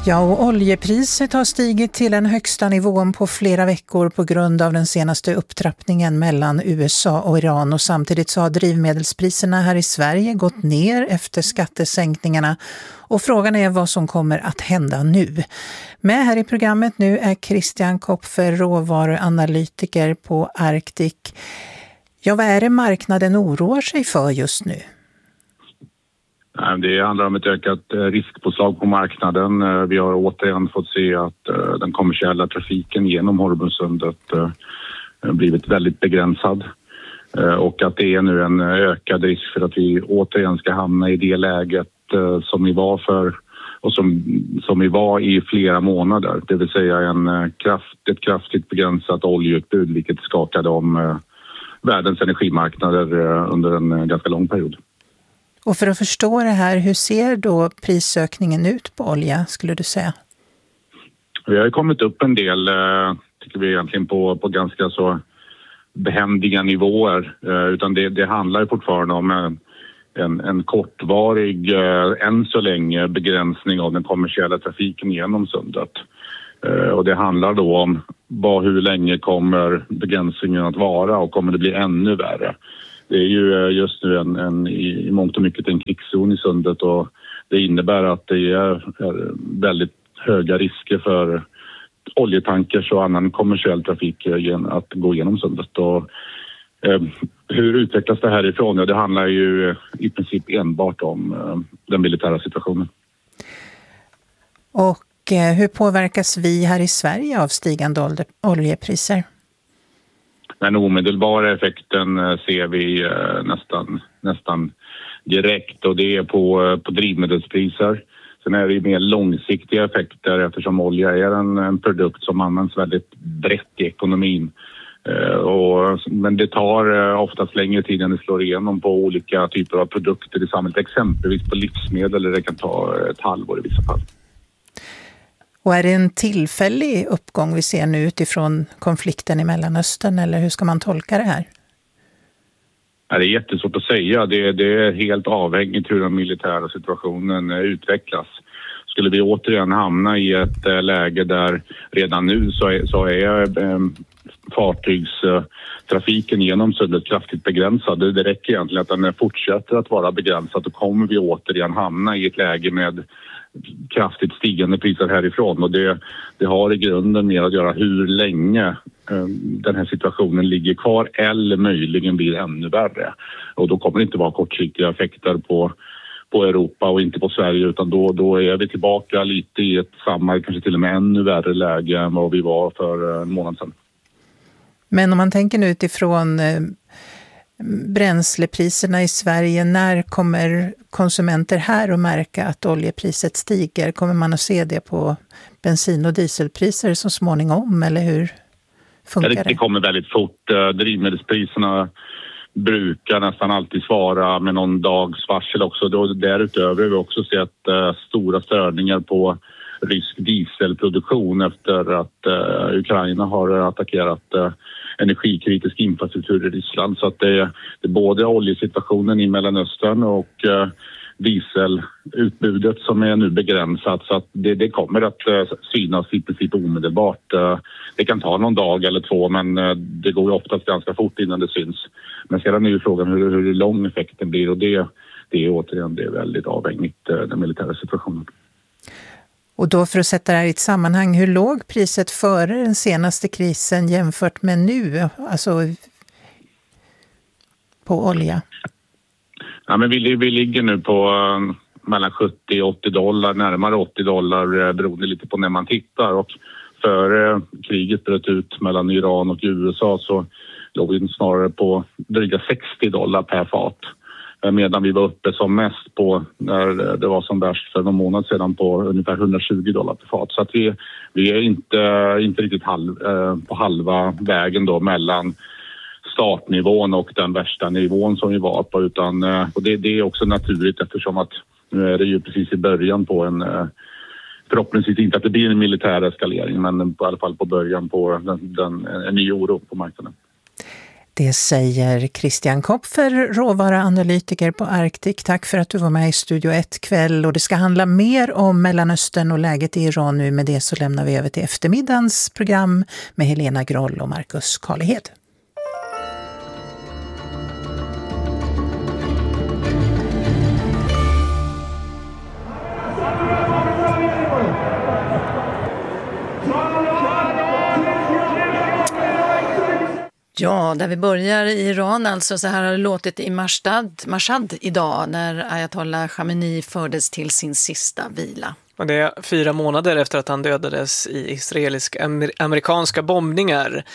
Ja, och oljepriset har stigit till den högsta nivån på flera veckor på grund av den senaste upptrappningen mellan U S A och Iran, och samtidigt så har drivmedelspriserna här i Sverige gått ner efter skattesänkningarna, och frågan är vad som kommer att hända nu. Med här i programmet nu är Christian Kopfer, råvaruanalytiker på Arctic. Ja, vad är det marknaden oroar sig för just nu? Det handlar om ett ökat riskpåslag på marknaden. Vi har återigen fått se att den kommersiella trafiken genom Hormuzsundet blivit väldigt begränsad. Och att det är nu en ökad risk för att vi återigen ska hamna i det läget som vi var för och som, som vi var i flera månader. Det vill säga en kraft, ett kraftigt begränsat oljeutbud, vilket skakade om världens energimarknader under en ganska lång period. Och för att förstå det här, hur ser då prisökningen ut på olja, skulle du säga? Vi har kommit upp en del, tycker vi egentligen, på, på ganska så behändiga nivåer. Utan det, det handlar fortfarande om en, en, en kortvarig, än så länge, begränsning av den kommersiella trafiken genom sundet. Och det handlar då om vad, hur länge kommer begränsningen att vara, och kommer det bli ännu värre? Det är ju just nu en, en, i mångt och mycket en krigszon i sundet, och det innebär att det är, är väldigt höga risker för oljetankers och annan kommersiell trafik att gå igenom sundet. Och, eh, hur utvecklas det härifrån? Ja, det handlar ju i princip enbart om eh, den militära situationen. Och eh, hur påverkas vi här i Sverige av stigande oljepriser? Den omedelbara effekten ser vi nästan, nästan direkt, och det är på, på drivmedelspriser. Sen är det mer långsiktiga effekter eftersom olja är en, en produkt som används väldigt brett i ekonomin. Eh, och, men det tar eh, oftast längre tid än det slår igenom på olika typer av produkter i samhället. Exempelvis på livsmedel, eller det kan ta ett halvår i vissa fall. Och är det en tillfällig uppgång vi ser nu utifrån konflikten i Mellanöstern, eller hur ska man tolka det här? Ja, det är jättesvårt att säga. Det, det är helt avhängigt hur den militära situationen utvecklas. Skulle vi återigen hamna i ett äh, läge där redan nu så är, så är äh, fartygstrafiken genom sundet kraftigt begränsad. Det, det räcker egentligen att den fortsätter att vara begränsad, och kommer vi återigen hamna i ett läge med kraftigt stigande priser härifrån, och det, det har i grunden med att göra hur länge eh, den här situationen ligger kvar, eller möjligen blir ännu värre. Och då kommer det inte vara kortsiktiga effekter på, på Europa och inte på Sverige, utan då, då är vi tillbaka lite i ett samma, kanske till och med ännu värre läge än vad vi var för en månad sedan. Men om man tänker nu utifrån eh, bränslepriserna i Sverige, när kommer konsumenter här att märka att oljepriset stiger? Kommer man att se det på bensin- och dieselpriser så småningom, eller hur funkar det? Det kommer väldigt fort. Drivmedelspriserna brukar nästan alltid svara med någon dags varsel också. Därutöver har vi också sett stora störningar på rysk dieselproduktion efter att Ukraina har attackerat energikritisk infrastruktur i Ryssland. Så att det är, det är både oljesituationen i Mellanöstern och eh, dieselutbudet som är nu begränsat. Så att det, det kommer att eh, synas i princip omedelbart. Eh, det kan ta någon dag eller två, men eh, det går ju oftast ganska fort innan det syns. Men sedan är ju frågan hur, hur lång effekten blir, och det, det är återigen det är väldigt avhängigt eh, den militära situationen. Och då, för att sätta det här i ett sammanhang, hur låg priset före den senaste krisen jämfört med nu, alltså på olja? Ja, men vi, vi ligger nu på uh, mellan sjuttio och åttio dollar, närmare åttio dollar uh, beroende lite på när man tittar. Och före uh, kriget bröt ut mellan Iran och U S A så låg vi snarare på dryga sextio dollar per fat. Medan vi var uppe som mest på, när det var som värst för någon månad sedan, på ungefär hundratjugo dollar per fat. Så att vi, vi är inte, inte riktigt halv, eh, på halva vägen då mellan startnivån och den värsta nivån som vi var på. Utan, eh, och det, det är också naturligt, eftersom att nu är det ju precis i början på en, eh, förhoppningsvis inte att det blir en militär eskalering, men på, i alla fall på början på den, den, en ny oro på marknaden. Det säger Christian Kopfer, råvaruanalytiker på Arctic. Tack för att du var med i Studio ett kväll. Och det ska handla mer om Mellanöstern och läget i Iran nu. Med det så lämnar vi över till eftermiddagens program med Helena Groll och Marcus Karlehed. Ja, där vi börjar i Iran, alltså så här har det låtit i Mashhad, Mashhad idag när Ayatollah Khamenei fördes till sin sista vila. Och det är fyra månader efter att han dödades i israelisk-amerikanska bombningar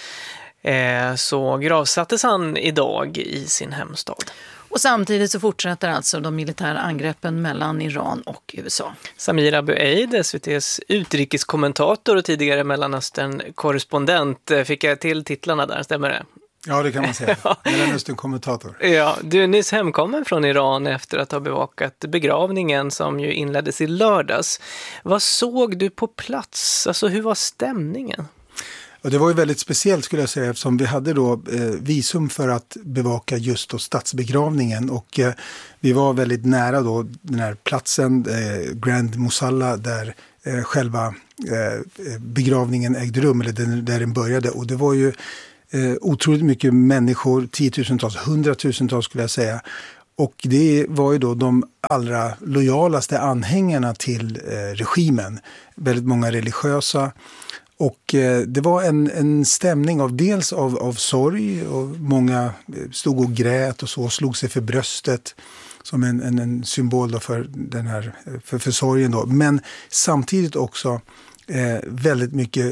eh, så gravsattes han idag i sin hemstad. Och samtidigt så fortsätter alltså de militära angreppen mellan Iran och U S A. Samir Abu Eid, S V T:s utrikeskommentator och tidigare Mellanöstern-korrespondent. Fick jag till titlarna där, stämmer det? Ja, det kan man säga. Mellanöstern-kommentator. Ja, du är nyss hemkommen från Iran efter att ha bevakat begravningen som ju inleddes i lördags. Vad såg du på plats? Alltså, hur var stämningen? Och det var ju väldigt speciellt skulle jag säga eftersom vi hade då eh, visum för att bevaka just då statsbegravningen och eh, vi var väldigt nära då den här platsen, eh, Grand Musalla där eh, själva eh, begravningen ägde rum eller den, där den började och det var ju eh, otroligt mycket människor, tiotusentals, hundratusentals skulle jag säga. Och det var ju då de allra lojalaste anhängarna till eh, regimen, väldigt många religiösa. Och eh, det var en, en stämning av dels av, av sorg och många stod och grät och så slog sig för bröstet som en, en, en symbol då för, den här, för, för sorgen då. Men samtidigt också eh, väldigt mycket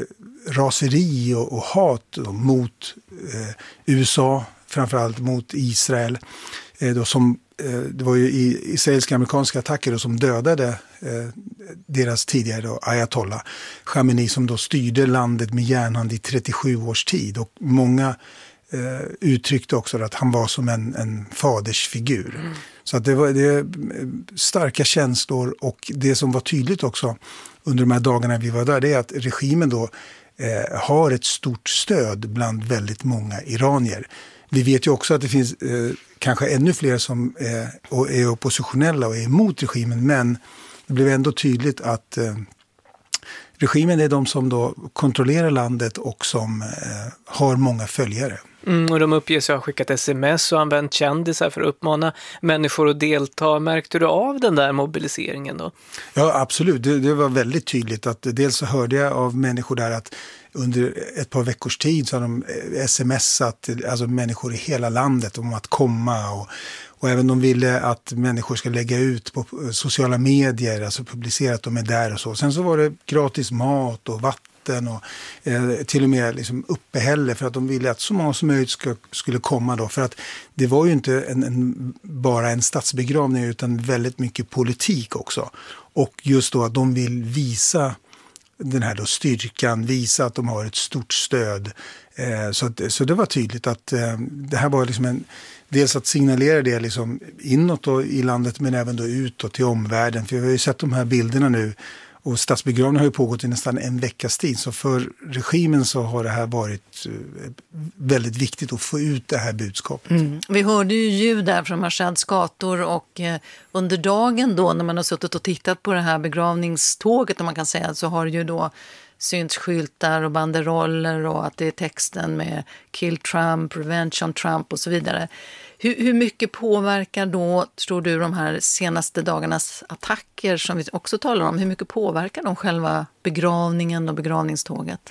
raseri och, och hat då, mot eh, U S A, framförallt mot Israel. Eh, då som, eh, det var ju israeliska amerikanska attacker då, som dödade eh, deras tidigare då, Ayatollah Khamenei som då styrde landet med järnhand i trettiosju års tid och många eh, uttryckte också att han var som en, en fadersfigur. Mm. Så att det var det, starka känslor och det som var tydligt också under de här dagarna vi var där det är att regimen då eh, har ett stort stöd bland väldigt många iranier. Vi vet ju också att det finns eh, kanske ännu fler som eh, är oppositionella och är emot regimen men det blev ändå tydligt att eh, regimen är de som då kontrollerar landet och som eh, har många följare. Mm, och de uppges ha skickat sms och använt kändisar för att uppmana människor att delta. Märkte du av den där mobiliseringen då? Ja, absolut. Det, det var väldigt tydligt att dels så hörde jag av människor där att under ett par veckors tid så har de smsat alltså människor i hela landet om att komma och Och även de ville att människor ska lägga ut på sociala medier, alltså publicera att de är där och så. Sen så var det gratis mat och vatten och eh, till och med liksom uppehälle för att de ville att så många som möjligt ska, skulle komma då. För att det var ju inte en, en, bara en statsbegravning utan väldigt mycket politik också. Och just då att de vill visa den här då styrkan, visa att de har ett stort stöd. Eh, så, att, så det var tydligt att eh, det här var liksom en dels att signalera det liksom inåt då i landet men även då utåt till omvärlden. För vi har ju sett de här bilderna nu och statsbegravningen har ju pågått i nästan en veckas tid. Så för regimen så har det här varit väldigt viktigt att få ut det här budskapet. Mm. Vi hörde ju ljud där från Mashhads gator och eh, under dagen då när man har suttit och tittat på det här begravningståget om man kan säga så har ju då synts skyltar och banderoller och att det är texten med Kill Trump, Revenge on Trump och så vidare. Hur, hur mycket påverkar då, tror du, de här senaste dagarnas attacker som vi också talar om, hur mycket påverkar de själva begravningen och begravningståget?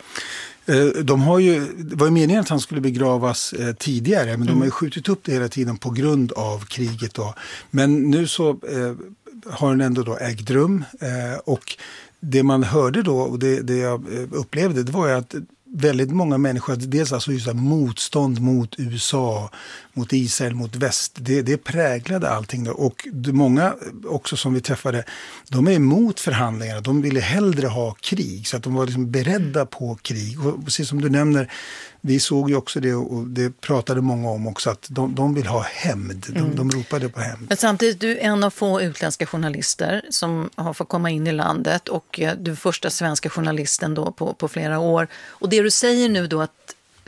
De har ju, det var ju meningen att han skulle begravas tidigare men mm. de har ju skjutit upp det hela tiden på grund av kriget då. Men nu så eh, har den ändå då ägt rum eh, och det man hörde då och det, det jag upplevde det var ju att väldigt många människor, dels alltså just motstånd mot U S A, mot Israel, mot väst, det, det präglade allting då. Och många också som vi träffade, de är emot förhandlingarna, de ville hellre ha krig så att de var liksom beredda på krig. Och precis som du nämner, vi såg ju också det och det pratade många om också att de, de vill ha hämnd, de, mm. de ropade på hämnd. Men samtidigt, du är en av få utländska journalister som har fått komma in i landet och du är första svenska journalisten då på, på flera år. Och det du säger nu då att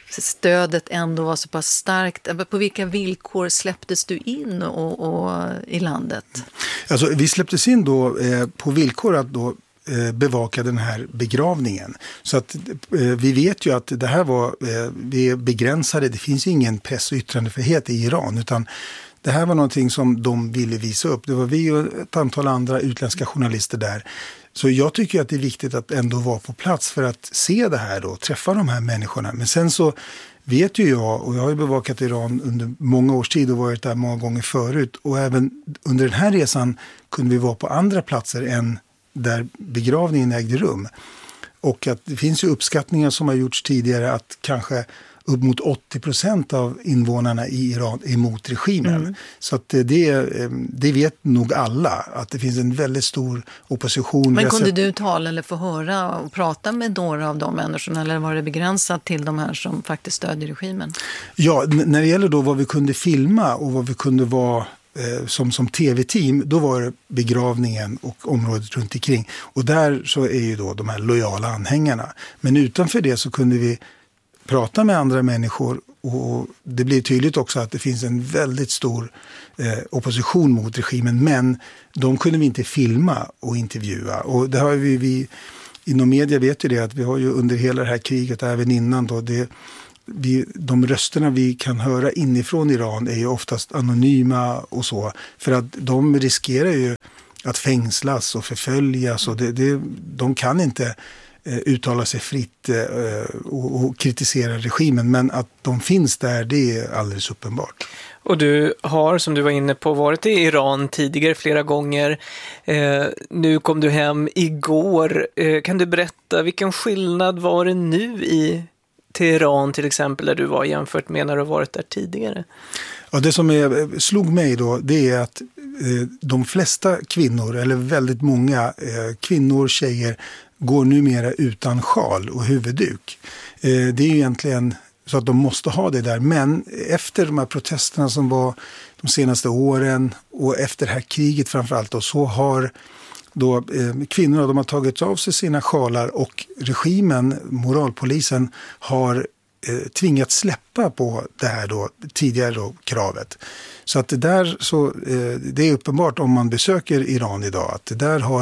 stödet ändå var så pass starkt. På vilka villkor släpptes du in och, och, i landet? Alltså, vi släpptes in då eh, på villkor att då eh, bevaka den här begravningen. Så att eh, vi vet ju att det här var eh, vi är begränsade. Det finns ju ingen press- och yttrandefrihet i Iran, utan det här var någonting som de ville visa upp. Det var vi och ett antal andra utländska journalister där. Så jag tycker att det är viktigt att ändå vara på plats för att se det här då, träffa de här människorna. Men sen så vet ju jag, och jag har ju bevakat Iran under många års tid och varit där många gånger förut. Och även under den här resan kunde vi vara på andra platser än där begravningen ägde rum. Och att det finns ju uppskattningar som har gjorts tidigare att kanske upp mot åttio procent av invånarna i Iran är emot regimen. Mm. Så att det, det vet nog alla, att det finns en väldigt stor opposition. Men kunde du tala eller få höra och prata med några av de människorna, eller var det begränsat till de här som faktiskt stödjer regimen? Ja, när det gäller då vad vi kunde filma och vad vi kunde vara eh, som, som tv-team, då var det begravningen och området runt omkring. Och där så är ju då de här lojala anhängarna. Men utanför det så kunde vi prata med andra människor, och det blir tydligt också att det finns en väldigt stor eh, opposition mot regimen, men de kunde vi inte filma och intervjua. Och det har vi, vi inom media vet ju det, att vi har ju under hela det här kriget, även innan då, det, vi, de rösterna vi kan höra inifrån Iran är ju oftast anonyma och så, för att de riskerar ju att fängslas och förföljas, och det, det, de kan inte uttala sig fritt och, och kritisera regimen, men att de finns där, det är alldeles uppenbart. Och du har, som du var inne på, varit i Iran tidigare flera gånger. Eh, nu kom du hem igår. Eh, kan du berätta, vilken skillnad var det nu i Teheran till exempel, där du var, jämfört med när du varit där tidigare? Ja, det som är, slog mig då, det är att eh, de flesta kvinnor, eller väldigt många eh, kvinnor, tjejer, går numera utan sjal och huvudduk. Eh, det är ju egentligen så att de måste ha det där. Men efter de här protesterna som var de senaste åren och efter det här kriget framförallt då, så har då eh, kvinnorna, de har tagit av sig sina sjalar, och regimen, moralpolisen, har eh, tvingats släppa på det här då, tidigare då, kravet. Så att det där så, eh, det är uppenbart om man besöker Iran idag, att det där har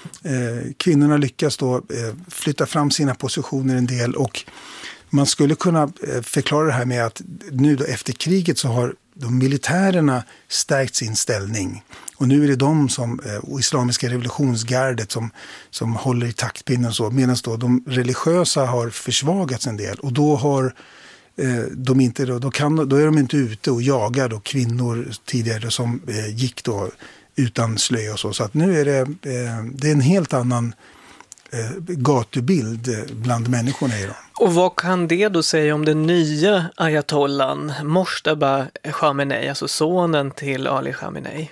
eh, kvinnorna lyckats då eh, flytta fram sina positioner en del, och man skulle kunna eh, förklara det här med att nu då efter kriget så har de militärerna stärkt sin ställning. Och nu är det de som, och islamiska revolutionsgardet som, som håller i taktpinnen och så, medan då de religiösa har försvagats en del. Och då har eh, de inte, då, då, kan, då är de inte ute och jagar då kvinnor tidigare som eh, gick då utan slöja och så. Så att nu är det, eh, det är en helt annan eh, gatubild bland människorna i Iran. Och vad kan det då säga om den nya ayatollan Mojtaba Khamenei, alltså sonen till Ali Khamenei?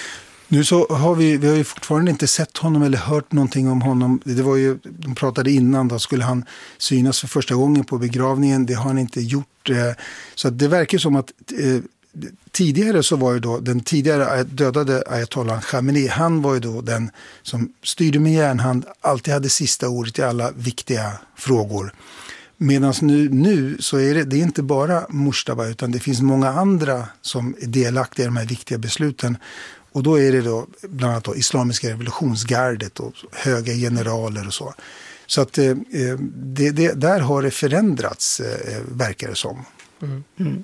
Nu så har vi, vi har ju fortfarande inte sett honom eller hört någonting om honom. Det var ju, de pratade innan, då skulle han synas för första gången på begravningen. Det har han inte gjort. Så det verkar som att eh, tidigare så var ju då den tidigare dödade ayatollan Khamenei, han var ju då den som styrde med järnhand, alltid hade sista ordet i alla viktiga frågor. Medan nu, nu så är det, det är inte bara Mojtaba, utan det finns många andra som är delaktiga i de här viktiga besluten. Och då är det då bland annat då islamiska revolutionsgardet och höga generaler och så. Så att eh, det, det, där har det förändrats, eh, verkar det som. Mm. Mm.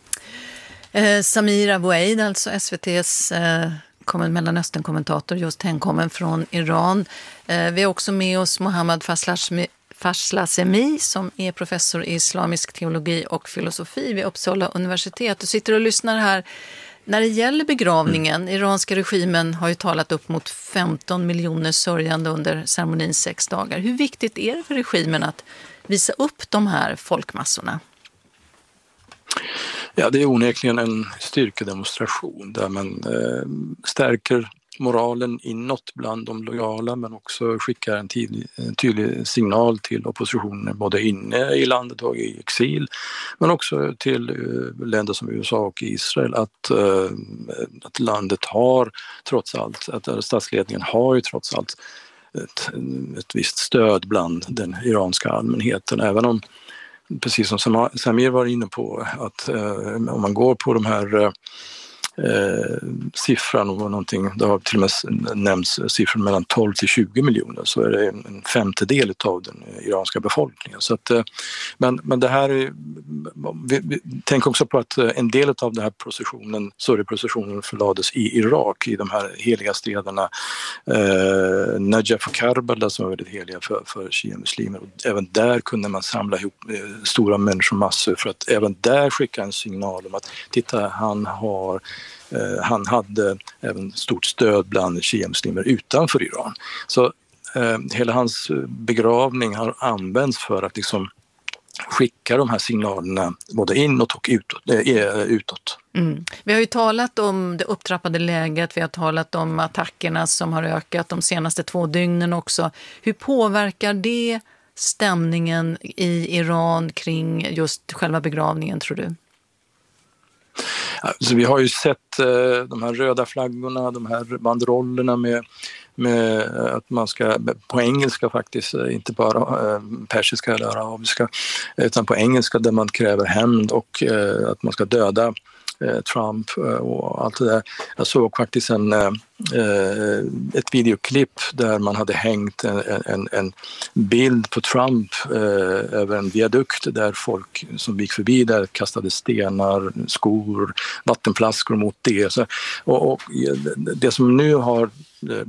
Eh, Samira Bouaid, alltså S V T:s eh, Mellanöstern-kommentator, just hemkommen från Iran. Eh, vi har också med oss Mohammad Faslashmi Faslasemi, som är professor i islamisk teologi och filosofi vid Uppsala universitet. Du sitter och lyssnar här. När det gäller begravningen, mm. iranska regimen har ju talat upp mot femton miljoner sörjande under ceremonins sex dagar. Hur viktigt är det för regimen att visa upp de här folkmassorna? Ja, det är onekligen en styrkedemonstration där man eh, stärker moralen inåt bland de lojala, men också skickar en tydlig, en tydlig signal till oppositionen både inne i landet och i exil, men också till uh, länder som U S A och Israel att, uh, att landet har trots allt, att statsledningen har ju trots allt ett, ett visst stöd bland den iranska allmänheten, även om precis som Samir var inne på, att eh, om man går på de här eh, Eh, siffran och någonting, det har till och med nämnts siffran mellan tolv till tjugo miljoner, så är det en femtedel av den iranska befolkningen. Så att, eh, men, men det här är, vi, vi, tänk också på att en del av den här processionen, sorgeprocessionen förlades i Irak, i de här heliga städerna eh, Najaf och Karbala som är väldigt heliga för, för shia-muslimer, och även där kunde man samla ihop eh, stora människomassor för att även där skicka en signal om att titta, han har Han hade även stort stöd bland shia-muslimer utanför Iran. Så eh, hela hans begravning har använts för att liksom skicka de här signalerna både inåt och utåt. Äh, utåt. Mm. Vi har ju talat om det upptrappade läget, vi har talat om attackerna som har ökat de senaste två dygnen också. Hur påverkar det stämningen i Iran kring just själva begravningen, tror du? Så vi har ju sett eh, de här röda flaggorna, de här banderollerna med, med att man ska, på engelska faktiskt, inte bara eh, persiska eller arabiska, utan på engelska där man kräver hämnd och eh, att man ska döda eh, Trump och allt det där. Jag såg faktiskt en, eh, ett videoklipp där man hade hängt en, en, en bild på Trump eh, över en viadukt där folk som gick förbi där kastade stenar, skor, vattenflaskor mot det. Så, och, och det som nu har